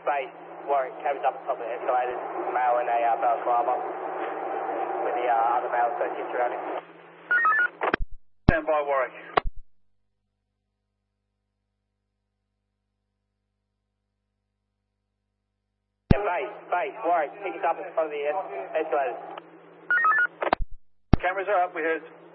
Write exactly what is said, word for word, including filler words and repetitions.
base, Warwick, cameras up on top of the escalators, male in a uh, balaclava, with the uh, other male associates around him. Stand by, Warwick. Yeah, base, base, Warwick, pick us up in front of the es escalators. Cameras are up, we heard.